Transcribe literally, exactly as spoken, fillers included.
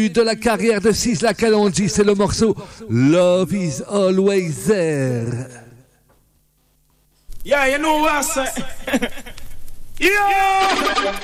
de la carrière de Sizzla Kalonji, c'est le morceau Love is Always There. Yeah, you know what I say? Yeah!